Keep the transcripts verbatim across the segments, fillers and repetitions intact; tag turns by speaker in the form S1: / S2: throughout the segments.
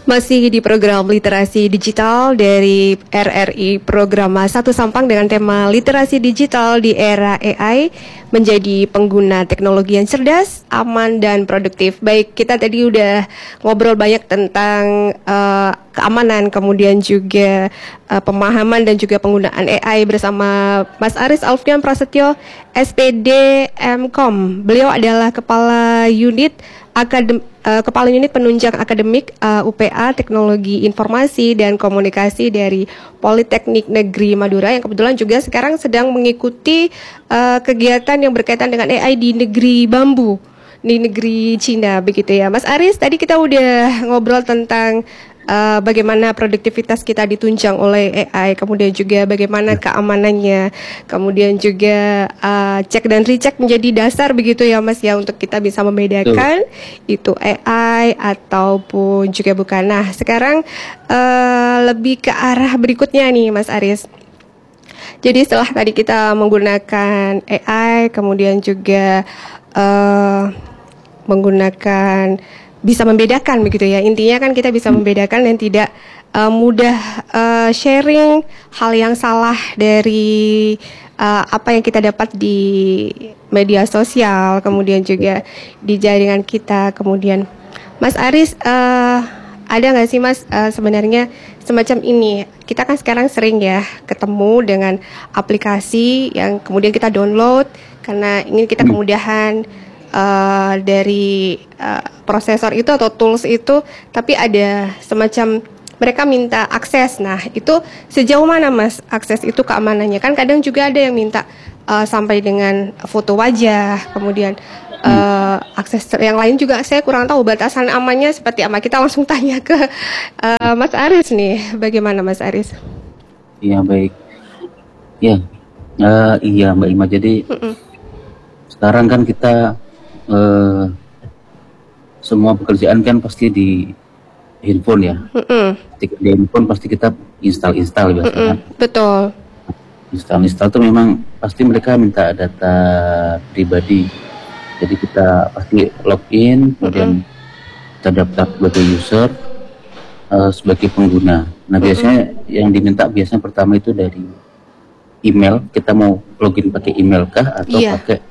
S1: Masih di program literasi digital dari R R I Program Satu Sampang dengan tema literasi digital di era A I menjadi pengguna teknologi yang cerdas, aman dan produktif. Baik, kita tadi udah ngobrol banyak tentang uh, keamanan, kemudian juga uh, pemahaman dan juga penggunaan A I bersama Mas Aris Alfian Prasetyo, S P D M Kom. Beliau adalah Kepala Unit Akadem, uh, Kepala Unit Penunjang Akademik uh, U P A Teknologi Informasi dan Komunikasi dari Politeknik Negeri Madura yang kebetulan juga sekarang sedang mengikuti uh, kegiatan yang berkaitan dengan A I di negeri bambu, di negeri Cina begitu ya. Mas Aris, tadi kita udah ngobrol tentang Uh, bagaimana produktivitas kita ditunjang oleh A I, kemudian juga bagaimana keamanannya, kemudian juga uh, cek dan recheck menjadi dasar begitu ya Mas ya, untuk kita bisa membedakan Tuh. itu A I ataupun juga bukan. Nah sekarang uh, lebih ke arah berikutnya nih Mas Aris. Jadi setelah tadi kita menggunakan A I, kemudian juga uh, menggunakan bisa membedakan begitu ya. Intinya kan kita bisa membedakan dan tidak uh, mudah uh, sharing hal yang salah dari uh, apa yang kita dapat di media sosial, kemudian juga di jaringan kita. Kemudian Mas Aris, uh, ada nggak sih Mas uh, sebenarnya semacam ini? Kita kan sekarang sering ya ketemu dengan aplikasi yang kemudian kita download karena ingin kita kemudahan Uh, dari uh, prosesor itu atau tools itu, tapi ada semacam mereka minta akses. Nah itu sejauh mana Mas akses itu keamanannya? Kan kadang juga ada yang minta uh, sampai dengan foto wajah, kemudian uh, akses yang lain juga saya kurang tahu batasan amannya seperti apa. Kita langsung tanya ke uh, Mas Aris nih, bagaimana Mas Aris?
S2: Iya baik, ya uh, iya Mbak Ima. Jadi Mm-mm. sekarang kan kita Uh, semua pekerjaan kan pasti di handphone ya. Mm-mm. Ketika di handphone pasti kita install-install biasanya.
S1: Betul.
S2: Install-install tuh memang pasti mereka minta data pribadi. Jadi kita pasti login, kemudian Mm-mm. kita daftar sebagai user, uh, sebagai pengguna. Nah Mm-mm. biasanya yang diminta biasanya pertama itu dari email. Kita mau login pakai email kah atau yeah. pakai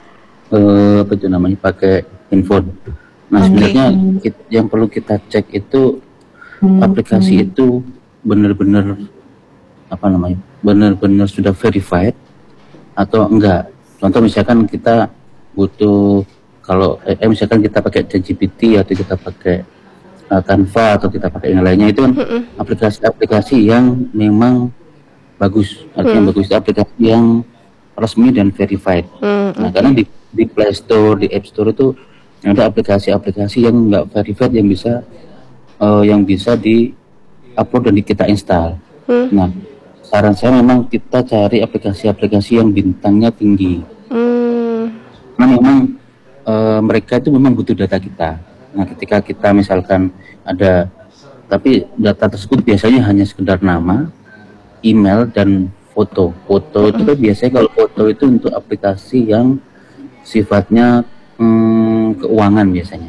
S2: Uh, apa itu namanya pakai handphone. Nah okay. sebenarnya kita, yang perlu kita cek itu hmm. aplikasi hmm. itu benar-benar apa namanya benar-benar sudah verified atau enggak. Contoh misalkan kita butuh kalau eh, misalkan kita pakai ChatGPT atau kita pakai uh, Canva atau kita pakai yang lainnya itu kan hmm. aplikasi-aplikasi yang memang bagus, artinya hmm. bagus, aplikasi yang resmi dan verified. Hmm. Nah karena di di Play Store, di App Store itu ada aplikasi-aplikasi yang nggak verified yang bisa uh, yang bisa di upload dan di kita install. Hmm. Nah, saran saya memang kita cari aplikasi-aplikasi yang bintangnya tinggi. Hmm. Karena memang uh, mereka itu memang butuh data kita. Nah, ketika kita misalkan ada, tapi data tersebut biasanya hanya sekedar nama, email dan foto. Foto hmm. itu kan biasanya kalau foto itu untuk aplikasi yang sifatnya hmm, keuangan biasanya.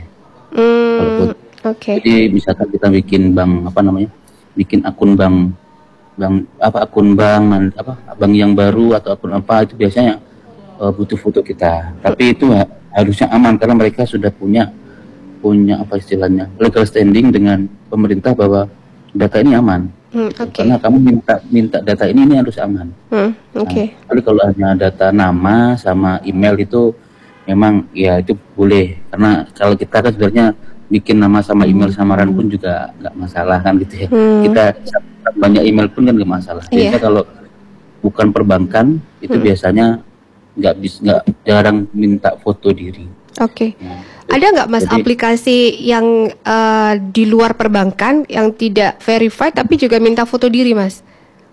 S2: Hmm,
S1: Oke. Okay.
S2: Jadi misalkan kita bikin bank apa namanya, bikin akun bank, bank apa akun bank apa bank yang baru atau akun apa itu biasanya uh, butuh foto kita. Tapi itu ha- harusnya aman karena mereka sudah punya punya apa istilahnya legal standing dengan pemerintah bahwa data ini aman. Hmm, okay. Karena kamu minta minta data ini ini harus aman. Hmm, Oke. Okay. Nah, tapi kalau hanya data nama sama email itu memang ya itu boleh karena kalau kita kan sebenarnya bikin nama sama email samaran pun juga nggak masalah kan gitu ya. Hmm. Kita banyak email pun kan nggak masalah. Biasanya yeah. kalau bukan perbankan itu hmm. biasanya nggak bisa nggak jarang minta foto diri.
S1: Oke. Okay. Nah, ada nggak Mas jadi, aplikasi yang uh, di luar perbankan yang tidak verified tapi juga minta foto diri Mas?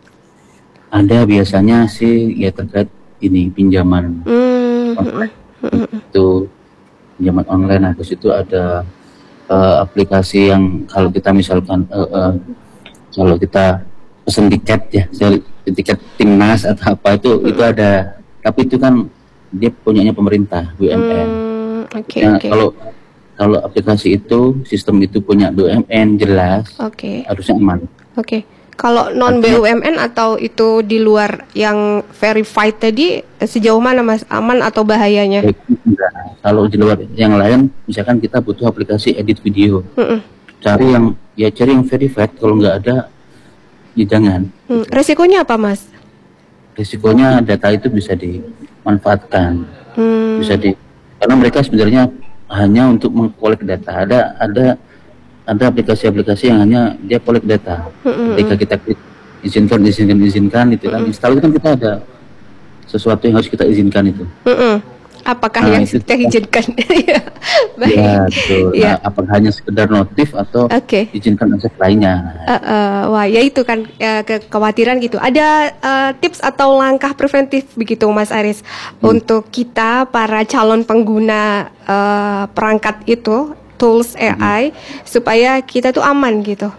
S2: Ada biasanya sih ya terkait ini pinjaman hmm. online. Hmm. Itu pinjaman online. Nah, terus itu ada uh, aplikasi yang kalau kita misalkan uh, uh, kalau kita pesen tiket ya, tiket timnas atau apa itu hmm. itu ada. Tapi itu kan dia punyanya pemerintah B U M N. Hmm. Okay,
S1: nah, okay.
S2: Kalau kalau aplikasi itu sistem itu punya B U M N jelas,
S1: Oke.
S2: harusnya aman.
S1: Oke. Kalau non B U M N atau itu di luar yang verified tadi, sejauh mana Mas, aman atau bahayanya?
S2: Baik, enggak. Kalau di luar yang lain, misalkan kita butuh aplikasi edit video,
S1: Mm-mm.
S2: cari yang ya cari yang verified. Kalau nggak ada, ya jangan.
S1: Hmm, resikonya apa Mas?
S2: Risikonya data itu bisa dimanfaatkan,
S1: Hmm.
S2: bisa di karena mereka sebenarnya hanya untuk mengkolek data. Ada ada ada aplikasi-aplikasi yang hanya dia kolek data.
S1: Mm-mm.
S2: Ketika kita klik izinkan izinkan izinkan itu kan install itu kan kita ada sesuatu yang harus kita izinkan itu.
S1: Mm-mm. Apakah
S2: Nah,
S1: yang
S2: itu-
S1: kita izinkan? Ya, baik.
S2: Ya, betul.
S1: Ya.
S2: Nah, apakah hanya sekedar notif atau
S1: Oke.
S2: izinkan akses lainnya?
S1: Uh, uh, wah, ya itu kan uh, kekhawatiran gitu. Ada uh, tips atau langkah preventif begitu, Mas Aris, untuk kita para calon pengguna uh, perangkat itu, tools A I, supaya kita tuh aman gitu.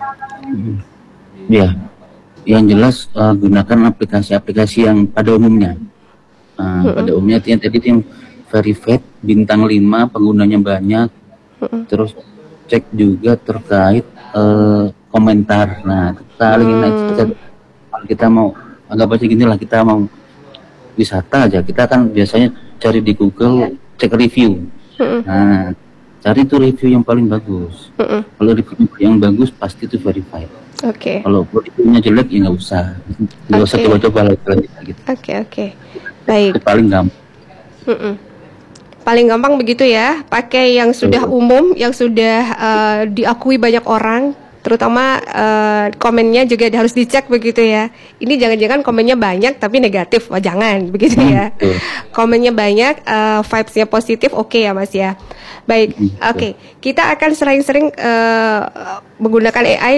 S2: Ya, yang jelas uh, gunakan aplikasi-aplikasi yang pada umumnya. Uh, pada umumnya yang tadi yang verified bintang lima, penggunanya banyak. Terus cek juga terkait uh, komentar. Nah, kita lagi naik kita, kalau kita mau anggap aja gini lah, kita mau wisata aja, kita kan biasanya cari di Google cek review. Nah, cari itu review yang paling bagus.
S1: Mm-mm.
S2: Kalau review yang bagus pasti itu verified.
S1: Oke,
S2: Kalau reviewnya jelek ya nggak usah, nggak usah
S1: Oke.
S2: coba-coba lagi selanjutnya gitu.
S1: oke, oke, baik.
S2: Itu paling gampang.
S1: Mm-mm. Paling gampang begitu ya, pakai yang sudah umum, yang sudah uh, diakui banyak orang, terutama uh, komennya juga harus dicek begitu ya. Ini jangan-jangan komennya banyak tapi negatif, oh jangan begitu ya.
S2: betul.
S1: Komennya banyak, uh, vibes-nya positif, oke ya Mas ya. Baik,
S2: Hmm,
S1: oke, kita akan sering-sering uh, menggunakan A I